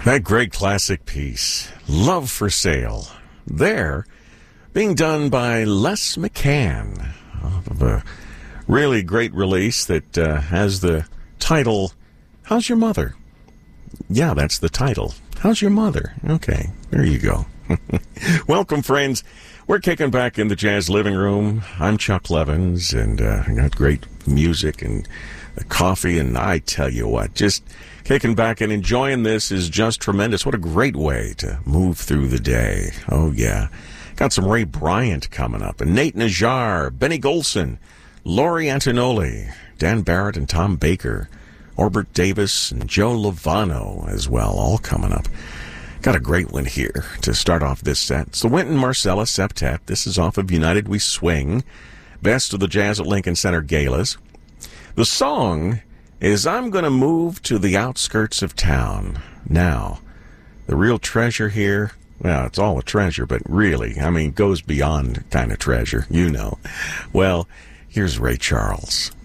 That great classic piece, Love for Sale, there being done by Les McCann, of a really great release that has the title, How's Your Mother? Yeah, that's the title. How's your mother? Okay, there you go. Welcome, friends. We're kicking back in the Jazz Living Room. I'm Chuck Levins, and I got great music and coffee, and I tell you what, just kicking back and enjoying this is just tremendous. What a great way to move through the day. Oh, yeah. Got some Ray Bryant coming up, and Nate Najjar, Benny Golson, Laurie Antonelli, Dan Barrett and Tom Baker, Orbert Davis and Joe Lovano as well, all coming up. Got a great one here to start off this set. It's the Wynton Marsalis Septet. This is off of United We Swing, Best of the Jazz at Lincoln Center Galas. The song is I'm Gonna Move to the Outskirts of Town. Now, the real treasure here, well, it's all a treasure, but really, I mean, goes beyond kind of treasure, you know. Well, here's Ray Charles.